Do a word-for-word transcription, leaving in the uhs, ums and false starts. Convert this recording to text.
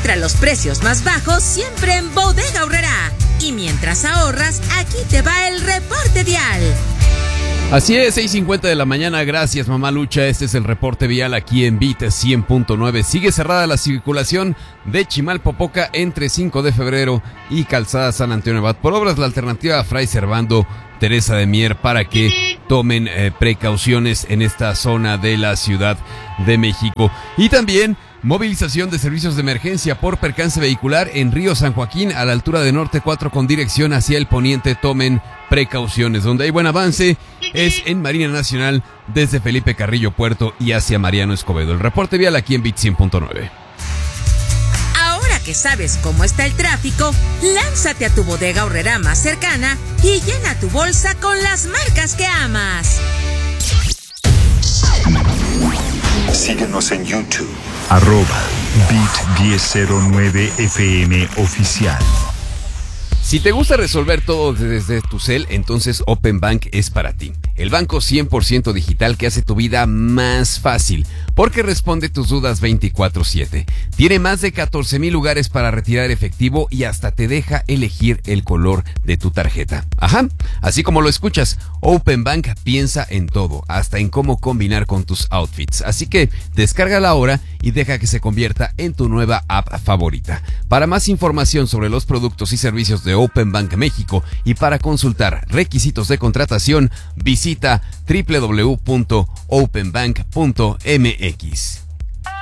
Encuentra los precios más bajos siempre en Bodega Aurrerá. Y mientras ahorras, aquí te va el reporte vial. Así es, seis cincuenta de la mañana, gracias mamá Lucha, este es el reporte vial aquí en Beat cien punto nueve. Sigue cerrada la circulación de Chimalpopoca entre cinco de febrero y Calzada San Antonio Abad por obras. La alternativa a Fray Servando Teresa de Mier para que tomen eh, precauciones en esta zona de la Ciudad de México. Y también movilización de servicios de emergencia por percance vehicular en Río San Joaquín a la altura de Norte cuatro con dirección hacia el poniente. Tomen precauciones. Donde hay buen avance es en Marina Nacional desde Felipe Carrillo Puerto y hacia Mariano Escobedo. El reporte vial aquí en Beat cien punto nueve. Ahora que sabes cómo está el tráfico, lánzate a tu Bodega Aurrerá más cercana y llena tu bolsa con las marcas que amas. Síguenos en YouTube. Arroba Beat diez cero nueve F M oficial. Si te gusta resolver todo desde tu cel, entonces Open Bank es para ti. El banco cien por ciento digital que hace tu vida más fácil, porque responde tus dudas veinticuatro siete. Tiene más de catorce mil lugares para retirar efectivo y hasta te deja elegir el color de tu tarjeta. Ajá, así como lo escuchas, Open Bank piensa en todo, hasta en cómo combinar con tus outfits. Así que descárgala ahora y deja que se convierta en tu nueva app favorita. Para más información sobre los productos y servicios de Open Bank México y para consultar requisitos de contratación, visita doble u doble u doble u punto open bank punto m x.